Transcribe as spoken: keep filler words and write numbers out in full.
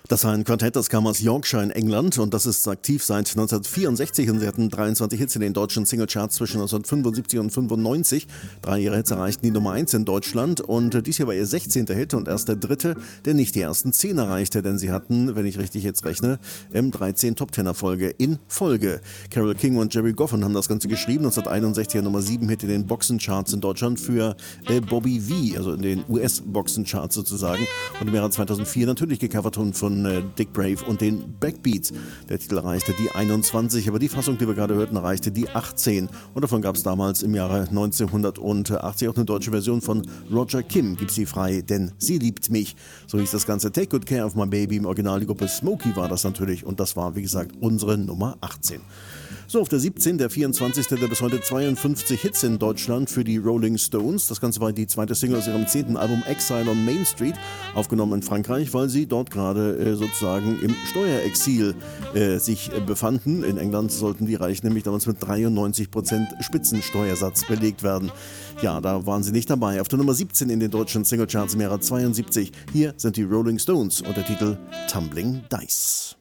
Das war ein Quartett, das kam aus Yorkshire in England und das ist aktiv seit neunzehnhundertvierundsechzig und sie hatten dreiundzwanzig Hits in den deutschen Singlecharts zwischen neunzehnhundertfünfundsiebzig und fünfundneunzig. Drei ihrer Hits erreichten die Nummer eins in Deutschland und dies hier war ihr sechzehnter Hit und erst der dritte, der nicht die ersten zehn erreichte, denn sie hatten, wenn ich richtig jetzt rechne, dreizehn Top-Ten-Erfolge in Folge. Carole King und Jerry Goffin haben das Ganze geschrieben, neunzehnhunderteinundsechziger Nummer sieben Hit in den Boxencharts in Deutschland für äh, Bobby Vee, also in den U S-Boxencharts sozusagen, und im Jahre zweitausendvier natürlich gecovert von Dick Brave und den Backbeats. Der Titel erreichte die einundzwanzig, aber die Fassung, die wir gerade hörten, erreichte die achtzehn. Und davon gab es damals im Jahre neunzehnhundertachtzig auch eine deutsche Version von Roger Kim, Gib sie frei, denn sie liebt mich. So hieß das Ganze. Take Good Care of My Baby. Im Original die Gruppe Smokey war das natürlich und das war, wie gesagt, unsere Nummer achtzehn. So, auf der siebzehn, der vierundzwanzigste der bis heute zweiundfünfzig Hits in Deutschland für die Rolling Stones. Das Ganze war die zweite Single aus ihrem zehnten Album Exile on Main Street, aufgenommen in Frankreich, weil sie dort gerade äh, sozusagen im Steuerexil äh, sich äh, befanden. In England sollten die Reichen nämlich damals mit dreiundneunzig Prozent Spitzensteuersatz belegt werden. Ja, da waren sie nicht dabei. Auf der Nummer siebzehn in den deutschen Singlecharts im Jahre zweiundsiebzig. Hier sind die Rolling Stones und der Titel Tumbling Dice.